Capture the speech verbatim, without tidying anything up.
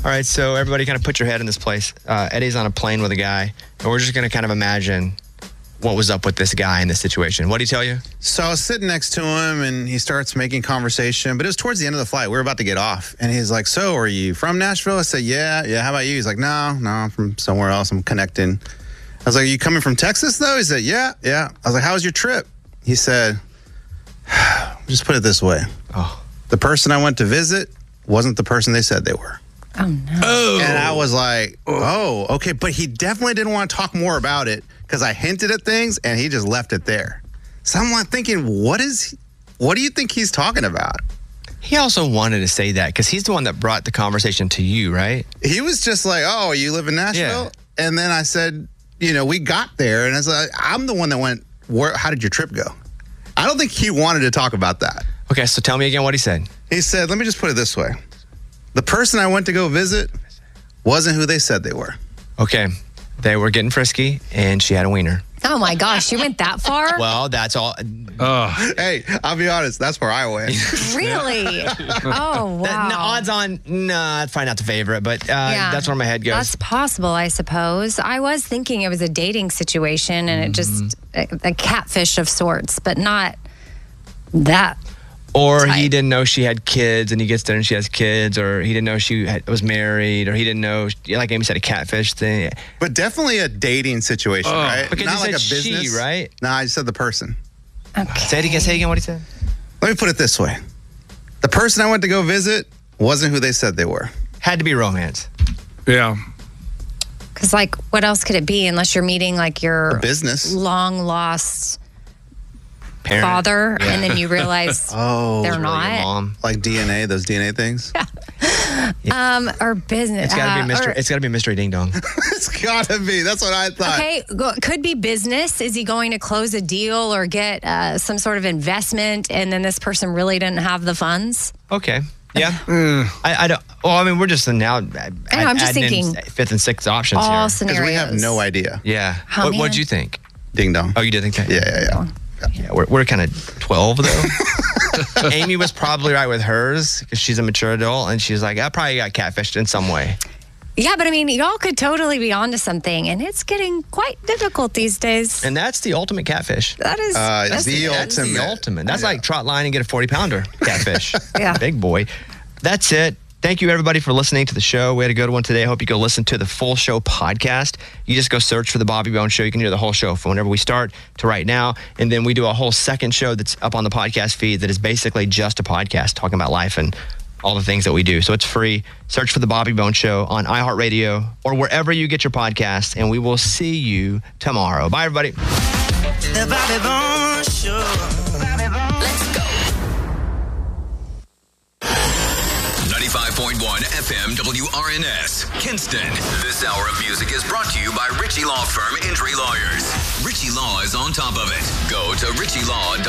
All right, so everybody kind of put your head in this place. Uh, Eddie's on a plane with a guy, and we're just going to kind of imagine what was up with this guy in this situation. What did he tell you? So I was sitting next to him, and he starts making conversation, but it was towards the end of the flight. We were about to get off, and he's like, so are you from Nashville? I said, yeah, yeah, how about you? He's like, no, no, I'm from somewhere else. I'm connecting. I was like, are you coming from Texas, though? He said, yeah, yeah. I was like, how was your trip? He said, just put it this way. Oh. The person I went to visit wasn't the person they said they were. Oh, no. Oh. And I was like, oh, okay. But he definitely didn't want to talk more about it because I hinted at things and he just left it there. So I'm like thinking, what is, what do you think he's talking about? He also wanted to say that because he's the one that brought the conversation to you, right? He was just like, oh, you live in Nashville? Yeah. And then I said, you know, we got there and I was like, I'm the one that went, where, how did your trip go? I don't think he wanted to talk about that. Okay, so tell me again what he said. He said, let me just put it this way. The person I went to go visit wasn't who they said they were. Okay, they were getting frisky, and she had a wiener. Oh, my gosh. You went that far? Well, that's all. Oh. Hey, I'll be honest. That's where I went. Really? Oh, wow. No, odds on, nah, it's probably not the favorite, but uh, Yeah. that's where my head goes. That's possible, I suppose. I was thinking it was a dating situation and it just, a, a catfish of sorts, but not that. Or he type. didn't know she had kids, and he gets there and she has kids, or he didn't know she had, was married, or he didn't know, like Amy said, a catfish thing. But definitely a dating situation, Oh. right? Because Not you like a said she, business. right? No, I just said the person. Okay. Say it again, say it again what he said. Let me put it this way. The person I went to go visit wasn't who they said they were. Had to be romance. Yeah. Because, like, what else could it be unless you're meeting, like, your A business. long lost Parent. father, Yeah. and then you realize Oh. they're Really, your not? mom. Like D N A, those D N A things? Um, or business. It's gotta uh, be mystery. or- It's gotta be mystery ding dong. It's gotta be. That's what I thought. Okay, go- could be business. Is he going to close a deal or get uh, some sort of investment, and then this person really didn't have the funds? Okay. Yeah. I, I don't. Well, I mean, we're just now. I know, I'm just thinking fifth and sixth options All here. Because scenarios. we have no idea. Yeah. Oh, what, what'd man. you think? Ding dong. Oh, you did think that? Yeah, yeah, yeah. Yeah, we're we're kind of twelve though. Amy was probably right with hers because she's a mature adult, and she's like, I probably got catfished in some way. Yeah, but I mean, y'all could totally be onto something, and it's getting quite difficult these days. And that's the ultimate catfish. That is Uh, that's the That's ultimate. the ultimate. That's Yeah. like trot line and get a forty pounder catfish. Yeah. Big boy. That's it. Thank you, everybody, for listening to the show. We had a good one today. I hope you go listen to the full show podcast. You just go search for the Bobby Bones Show. You can hear the whole show from whenever we start to right now. And then we do a whole second show that's up on the podcast feed that is basically just a podcast talking about life and all the things that we do. So it's free. Search for the Bobby Bones Show on iHeartRadio or wherever you get your podcasts. And we will see you tomorrow. Bye, everybody. The Bobby Bones Show. Let's go. ninety-five point one F M W R N S, Kinston. This hour of music is brought to you by Ritchie Law Firm Injury Lawyers. Ritchie Law is on top of it. Go to ritchie law dot com.